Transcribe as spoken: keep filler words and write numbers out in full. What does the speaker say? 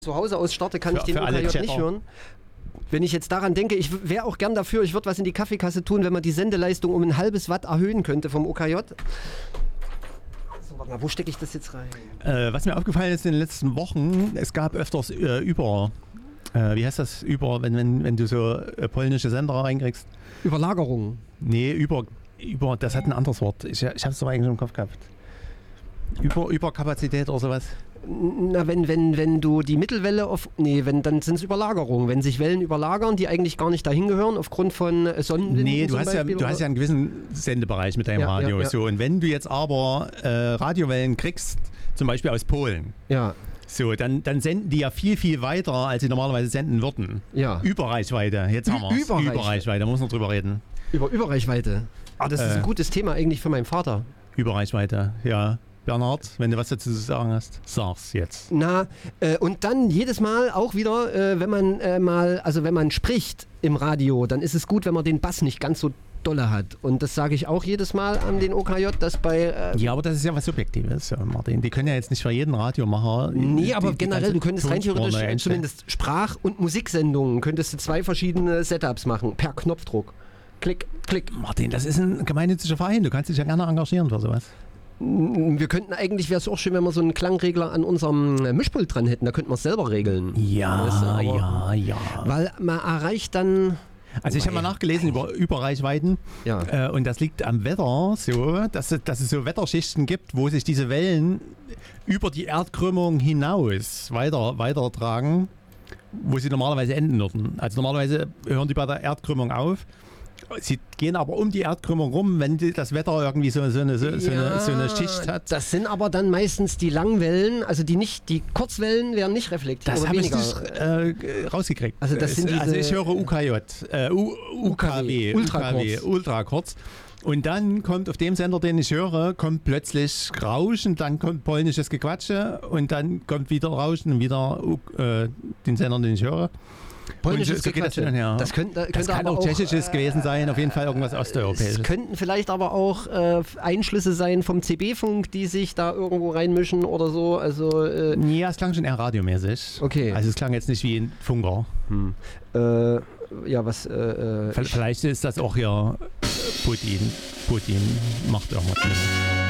zu Hause aus starte, kann für, ich den für O K J nicht hören. Wenn ich jetzt daran denke, ich wäre auch gern dafür, ich würde was in die Kaffeekasse tun, wenn man die Sendeleistung um ein halbes Watt erhöhen könnte vom O K J. So, warte mal, wo stecke ich das jetzt rein? Äh, was mir aufgefallen ist in den letzten Wochen, es gab öfters äh, über, äh, wie heißt das, über, wenn, wenn, wenn du so äh, polnische Sender reinkriegst? Überlagerung. Nee, über, über, das hat ein anderes Wort. Ich, ich habe es doch eigentlich im Kopf gehabt. Über, Überkapazität oder sowas? Na, wenn, wenn, wenn du die Mittelwelle auf. Nee, wenn, dann sind es Überlagerungen. Wenn sich Wellen überlagern, die eigentlich gar nicht dahin gehören, aufgrund von Sonnenwinden. Nee, du, zum hast ja, Beispiel, du hast ja einen gewissen Sendebereich mit deinem Ja, Radio. ja, ja. So, und wenn du jetzt aber äh, Radiowellen kriegst, zum Beispiel aus Polen, Ja, so, dann, dann senden die ja viel, viel weiter, als sie normalerweise senden würden. ja. Überreichweite, jetzt haben wir es. Überreichweite. Überreichweite, da muss man drüber reden. Über Überreichweite. Ah, das ist Äh. ein gutes Thema eigentlich für meinen Vater. Überreichweite, ja. Bernhard, wenn du was dazu zu sagen hast, sag's jetzt. Na, äh, und dann jedes Mal auch wieder, äh, wenn man äh, mal, also wenn man spricht im Radio, dann ist es gut, wenn man den Bass nicht ganz so dolle hat. Und das sage ich auch jedes Mal an den O K J, dass bei... Äh, Ja, aber das ist ja was Subjektives, ja, Martin. Die können ja jetzt nicht für jeden Radiomacher... Nee, die, aber die generell, du könntest rein Tonspur theoretisch neu äh, einstellen. zumindest Sprach- und Musiksendungen, könntest du zwei verschiedene Setups machen, per Knopfdruck. Klick, klick. Martin, das ist ein gemeinnütziger Verein. Du kannst dich ja gerne engagieren für sowas. Wir könnten eigentlich, wäre es auch schön, wenn wir so einen Klangregler an unserem äh, Mischpult dran hätten, da könnten wir es selber regeln. Ja, Weißt du, aber- ja, ja. Weil man erreicht dann... Also ich habe mal nachgelesen über Überreichweiten Ja. äh, und das liegt am Wetter so, dass es, dass es so Wetterschichten gibt, wo sich diese Wellen über die Erdkrümmung hinaus weiter, weitertragen, wo sie normalerweise enden würden. Also normalerweise hören die bei der Erdkrümmung auf. Sie gehen aber um die Erdkrümmung rum, wenn die, das Wetter irgendwie so, so, eine, so, so, eine, so eine Schicht hat. Das sind aber dann meistens die Langwellen, also die nicht, die Kurzwellen werden nicht reflektiert. Das oder habe ich weniger. nicht äh, rausgekriegt. Also das sind also diese- ich höre U K J, äh, U, U K W, Ultra U K W, kurz. ultra kurz. Und dann kommt auf dem Sender, den ich höre, kommt plötzlich Rauschen, dann kommt polnisches Gequatsche und dann kommt wieder Rauschen und wieder äh, den Sender, den ich höre. Polnisches Und so geht das Gequatsche. hin und her. Das könnte, könnte Das kann aber auch tschechisches äh, gewesen sein, auf jeden Fall irgendwas Es osteuropäisches. könnten vielleicht aber auch äh, Einschlüsse sein vom C B-Funk, die sich da irgendwo reinmischen oder so. Also, äh, Ja, es klang schon eher radiomäßig. Okay. Also es klang jetzt nicht wie ein Funker. äh, ja, was. Äh, äh, Vielleicht ist das auch hier Putin. Putin macht irgendwas mit.